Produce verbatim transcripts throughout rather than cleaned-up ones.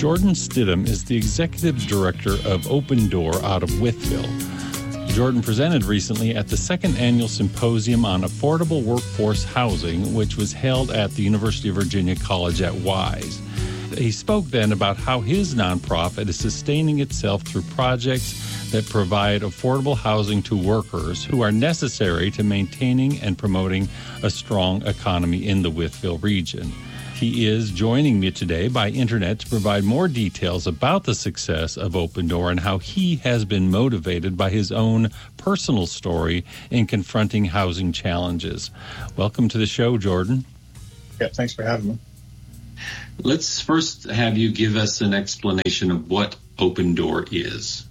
Jordan Stidham is the executive director of Open Door out of Wytheville. Jordan presented recently at the second annual symposium on affordable workforce housing, which was held at the University of Virginia College at Wise. He spoke then about how his nonprofit is sustaining itself through projects that provide affordable housing to workers who are necessary to maintaining and promoting a strong economy in the Wytheville region. He is joining me today by internet to provide more details about the success of Open Door and how he has been motivated by his own personal story in confronting housing challenges. Welcome to the show, Jordan. Yeah, thanks for having me. Let's first have you give us an explanation of what Open Door is.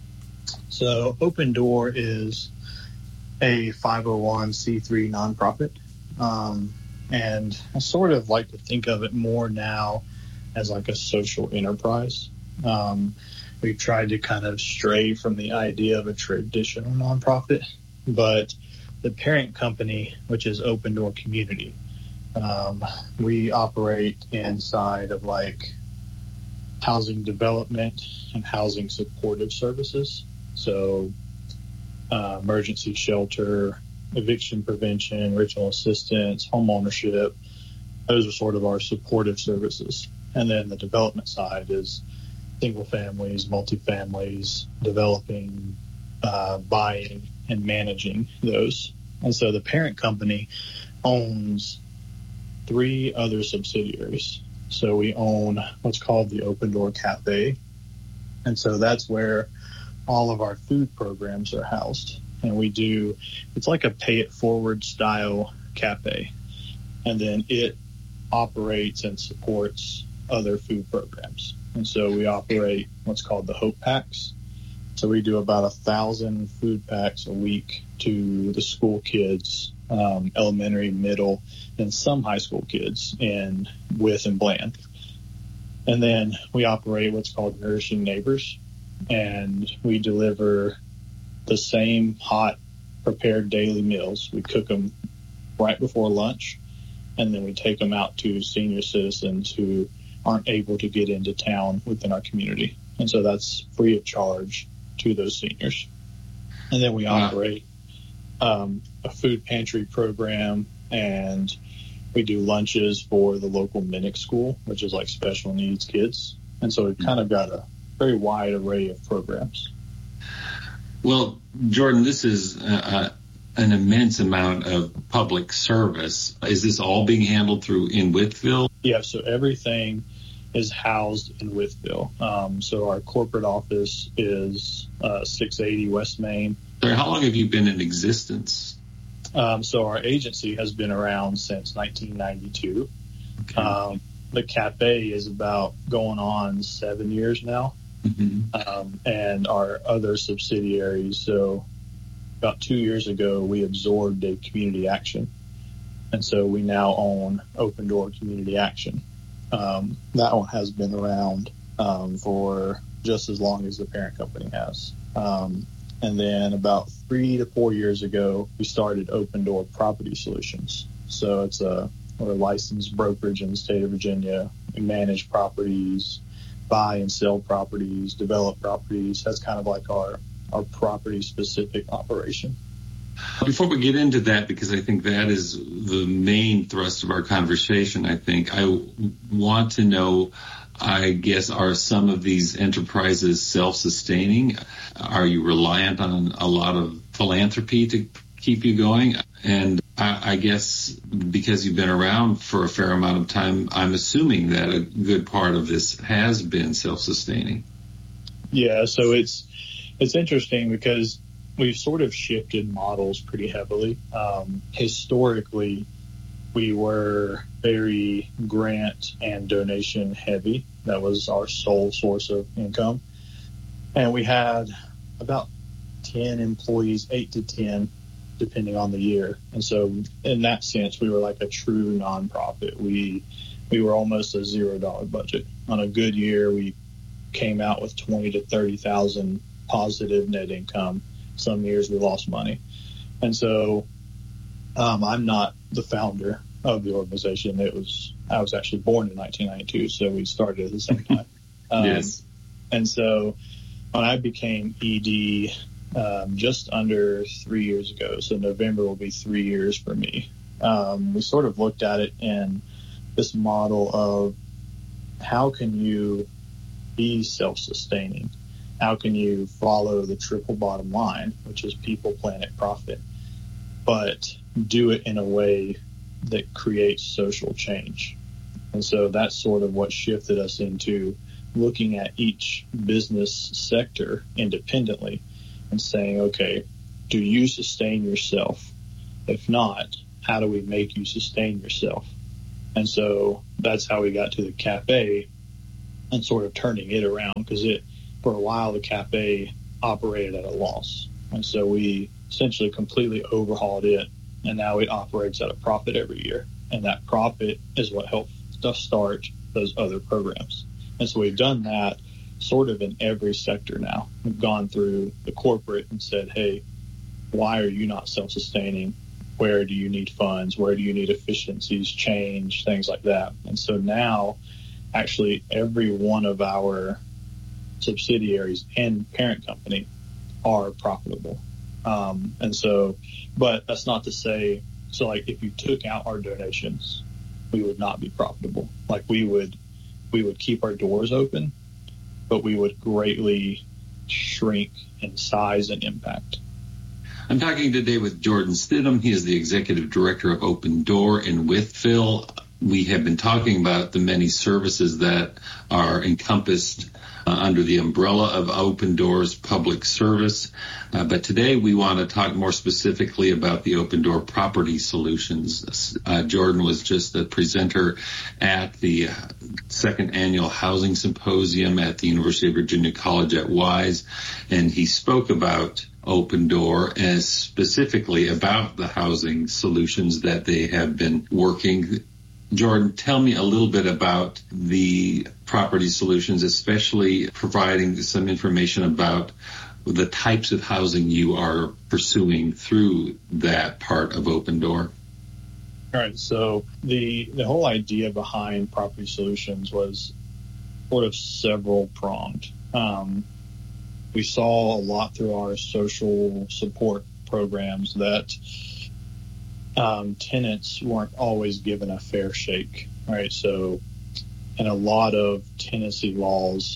So Open Door is a five oh one c three nonprofit. Um, and I sort of like to think of it more now as like a social enterprise. Um, we've tried to kind of stray from the idea of a traditional nonprofit, but the parent company, which is Open Door Community, Um, we operate inside of like housing development and housing supportive services. So uh, emergency shelter, eviction prevention, original assistance, home ownership. Those are sort of our supportive services. And then the development side is single families, multifamilies, developing, uh, buying, and managing those. And so the parent company owns three other subsidiaries. So we own what's called the Open Door Cafe. And so that's where all of our food programs are housed. And we do, it's like a pay it forward style cafe. And then it operates and supports other food programs. And so we operate what's called the Hope Packs. So we do about a thousand food packs a week to the school kids, um, elementary, middle, and some high school kids in Wythe and Bland. And then we operate what's called Nourishing Neighbors, and we deliver the same hot prepared daily meals. We cook them right before lunch, and then we take them out to senior citizens who aren't able to get into town within our community. And so that's free of charge to those seniors. And then we wow. operate um, a food pantry program, and we do lunches for the local Minnick school, which is like special needs kids. And so we've kind of got a very wide array of programs. Well, Jordan, this is uh, an immense amount of public service. Is this all being handled through in Wytheville? Yeah, so everything is housed in Wytheville. Um, so our corporate office is uh, six eighty West Main. How long have you been in existence? Um, so our agency has been around since nineteen ninety-two. Okay. Um, the cafe is about going on seven years now. Mm-hmm. Um, and our other subsidiaries. So about two years ago, we absorbed a Community Action. And so we now own Open Door Community Action. Um, that one has been around um, for just as long as the parent company has. Um, and then about three to four years ago, we started Open Door Property Solutions. So it's a, we're a licensed brokerage in the state of Virginia. We manage properties, buy and sell properties, develop properties. That's kind of like our, our property-specific operation. Before we get into that, because I think that is the main thrust of our conversation, I think I want to know, I guess, are some of these enterprises self-sustaining? Are you reliant on a lot of philanthropy to keep you going? And I, I guess because you've been around for a fair amount of time, I'm assuming that a good part of this has been self-sustaining. Yeah, so it's it's interesting because we've sort of shifted models pretty heavily. Um, historically, we were very grant and donation heavy. That was our sole source of income. And we had about ten employees, eight to ten, depending on the year. And so in that sense, we were like a true nonprofit. We we were almost a zero dollar budget. On a good year, we came out with twenty to thirty thousand positive net income. Some years we lost money. And so um, I'm not the founder of the organization. It was I was actually born in nineteen ninety-two, so we started at the same time. Um, yes. And so when I became E D um, just under three years ago, so November will be three years for me, um, we sort of looked at it in this model of how can you be self-sustaining? How can you follow the triple bottom line, which is people, planet, profit, but do it in a way that creates social change? And so that's sort of what shifted us into looking at each business sector independently and saying, okay, do you sustain yourself? If not, how do we make you sustain yourself? And so that's how we got to the cafe and sort of turning it around, because it, for a while, the cafe operated at a loss. And so we essentially completely overhauled it, and now it operates at a profit every year. And that profit is what helped us start those other programs. And so we've done that sort of in every sector now. We've gone through the corporate and said, hey, why are you not self-sustaining? Where do you need funds? Where do you need efficiencies, change, things like that? And so now, actually, every one of our subsidiaries and parent company are profitable. Um, and so, but that's not to say, so like if you took out our donations, we would not be profitable. Like we would, we would keep our doors open, but we would greatly shrink in size and impact. I'm talking today with Jordan Stidham. He is the executive director of Open Door in Wytheville. We have been talking about the many services that are encompassed uh, under the umbrella of Open Door's public service. Uh, but today we want to talk more specifically about the Open Door Property Solutions. Uh, Jordan was just a presenter at the uh, second annual housing symposium at the University of Virginia College at Wise, and he spoke about Open Door and specifically about the housing solutions that they have been working. Jordan, tell me a little bit about the property solutions, especially providing some information about the types of housing you are pursuing through that part of Open Door. All right. So the, the whole idea behind property solutions was sort of several pronged. Um, we saw a lot through our social support programs that Um, tenants weren't always given a fair shake, right? So in a lot of tenancy laws,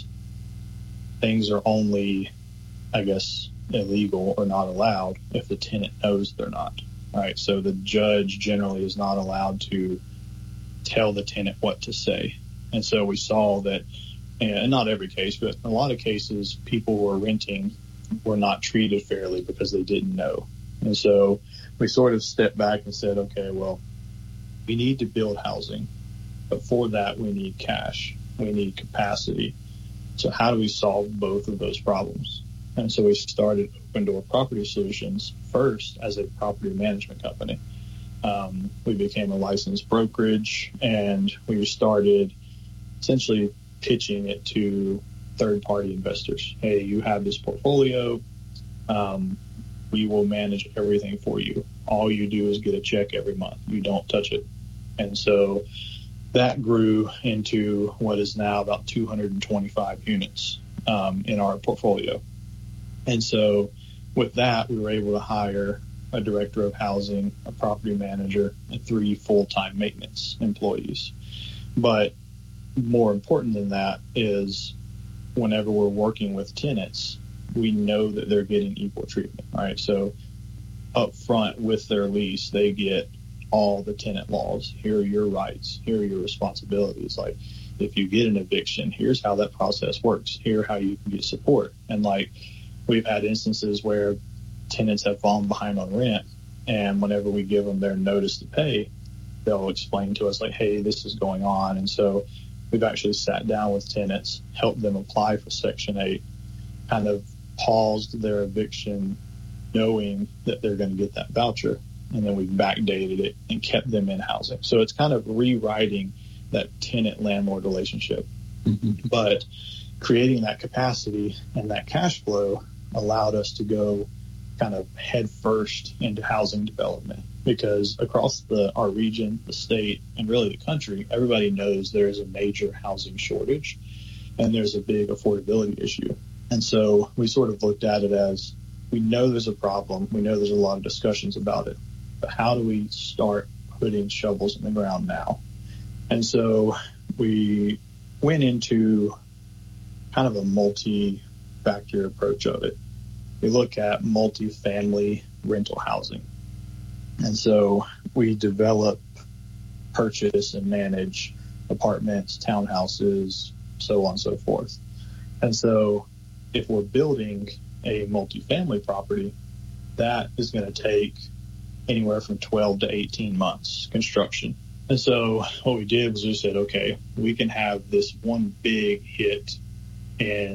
things are only, I guess, illegal or not allowed if the tenant knows they're not, right? So the judge generally is not allowed to tell the tenant what to say. And so we saw that, and not every case, but in a lot of cases, people who were renting were not treated fairly because they didn't know. And so we sort of stepped back and said, okay, well, we need to build housing, but for that we need cash, we need capacity. So how do we solve both of those problems? And so we started Open Door Property Solutions first as a property management company. Um, we became a licensed brokerage, and we started essentially pitching it to third-party investors. Hey, you have this portfolio. Um, we will manage everything for you. All you do is get a check every month. You don't touch it. And so that grew into what is now about two hundred twenty-five units um, in our portfolio. And so with that, we were able to hire a director of housing, a property manager, and three full-time maintenance employees. But more important than that is whenever we're working with tenants, we know that they're getting equal treatment, right? So up front with their lease, they get all the tenant laws. Here are your rights. Here are your responsibilities. Like if you get an eviction, here's how that process works. Here how you can get support. And like we've had instances where tenants have fallen behind on rent, and whenever we give them their notice to pay, they'll explain to us like, hey, this is going on. And so we've actually sat down with tenants, helped them apply for Section eight, kind of paused their eviction knowing that they're going to get that voucher, and then we backdated it and kept them in housing. So it's kind of rewriting that tenant-landlord relationship. Mm-hmm. But creating that capacity and that cash flow allowed us to go kind of head first into housing development, because across the our region, the state, and really the country, everybody knows there is a major housing shortage. and there's a big affordability issue. And so we sort of looked at it as, we know there's a problem. We know there's a lot of discussions about it. But how do we start putting shovels in the ground now? And so we went into kind of a multi-factor approach of it. We look at multi-family rental housing. And so we develop, purchase, and manage apartments, townhouses, so on and so forth. And so if we're building a multifamily property, that is going to take anywhere from twelve to eighteen months construction. And so what we did was we said, okay, we can have this one big hit in